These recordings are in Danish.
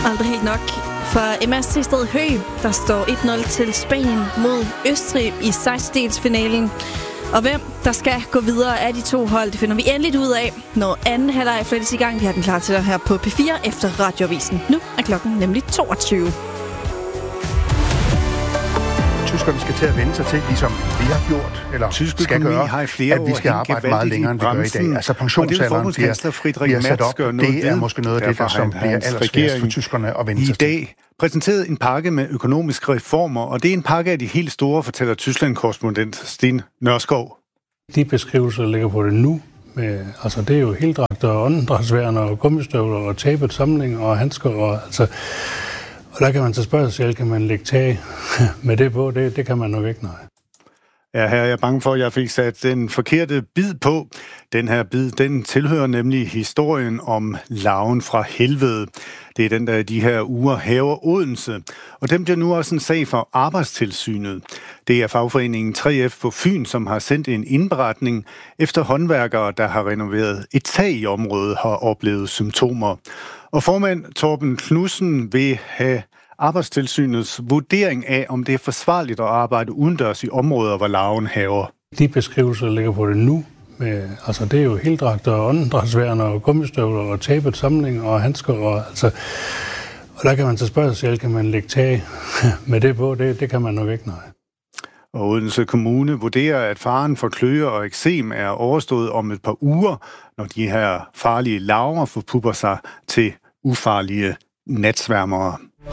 Aldrig helt nok. For MS Thisted Høg, der står 1-0 til Spanien mod Østrig i 16-delsfinalen. Og hvem der skal gå videre af de to hold, det finder vi endeligt ud af, når anden halvleg flettes i gang. Vi har den klar til dig her på P4 efter Radioavisen. Nu er klokken nemlig 22. Tyskerne skal til at vende sig til, ligesom vi har gjort, eller tysk skal gøre, har i flere at vi skal arbejde meget længere, end vi gør i dag. Altså pensionsalderen bliver sat op. Det er måske noget af det, som bliver allersværest for tyskerne at vende sig til. I dag præsenteret en pakke med økonomiske reformer, og det er en pakke af de helt store, fortæller Tyskland-korrespondent Sten Nørskov. De beskrivelser, der ligger på det nu, altså det er jo heldragter og åndedrætsværn og gummistøvler og tabet samling og handsker og altså... Og der kan man så spørge sig selv, kan man lægge tag med det på? Det kan man nok ikke, nej. Ja, her er jeg bange for, at jeg fik sat den forkerte bid på. Den her bid, den tilhører nemlig historien om larven fra helvede. Det er den, der i de her uger haver Odense. Og den bliver nu også en sag for Arbejdstilsynet. Det er fagforeningen 3F på Fyn, som har sendt en indberetning efter håndværkere, der har renoveret et tag i området, har oplevet symptomer. Og formand Torben Knudsen vil have Arbejdstilsynets vurdering af, om det er forsvarligt at arbejde udendørs i områder, hvor larven haver. De beskrivelser, der ligger på det nu, altså det er jo heldragter og åndedrætsværn og gummistøvler og tabet samling og handsker og altså... Og der kan man så spørge sig selv, kan man lægge tag med det på? Det kan man nok ikke, nej. Og Odense Kommune vurderer, at faren for kløe og eksem er overstået om et par uger, når de her farlige larver forpupper sig til ufarlige natsværmere.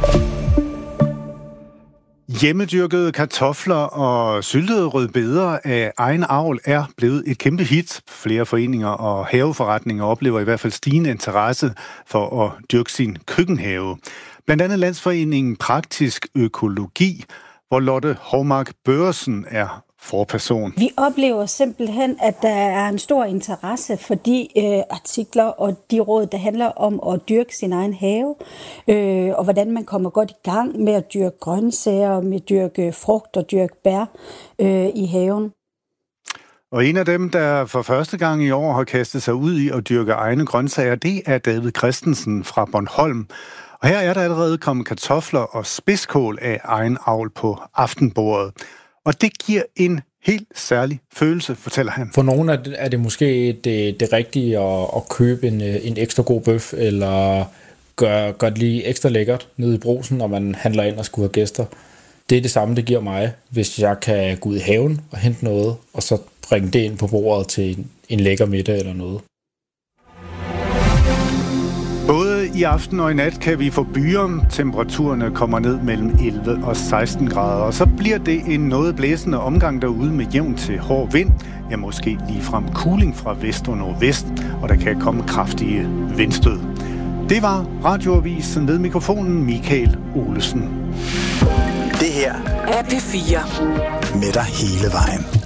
Hjemmedyrkede kartofler og syltede rødbeder af egen avl er blevet et kæmpe hit. Flere foreninger og haveforretninger oplever i hvert fald stigende interesse for at dyrke sin køkkenhave. Blandt andet Landsforeningen Praktisk Økologi, hvor Lotte Hovmark Børsen er forperson. Vi oplever simpelthen, at der er en stor interesse for de artikler og de råd, der handler om at dyrke sin egen have, og hvordan man kommer godt i gang med at dyrke grøntsager, med at dyrke frugt og dyrke bær i haven. Og en af dem, der for første gang i år har kastet sig ud i at dyrke egne grøntsager, det er David Christensen fra Bornholm. Og her er der allerede kommet kartofler og spidskål af egen avl på aftenbordet. Og det giver en helt særlig følelse, fortæller han. For nogen er det måske det rigtige at købe en ekstra god bøf, eller gøre det lige ekstra lækkert nede i brugsen, når man handler ind og skulle have gæster. Det er det samme, det giver mig, hvis jeg kan gå ud i haven og hente noget, og så bringe det ind på bordet til en lækker middag eller noget. Både i aften og i nat kan vi få byer. Temperaturerne kommer ned mellem 11 og 16 grader, og så bliver det en noget blæsende omgang derude med jævn til hård vind. Ja, måske ligefrem kuling fra vest og nordvest, og der kan komme kraftige vindstød. Det var Radioavisen ved mikrofonen Michael Olesen. Det her er P4 med dig hele vejen.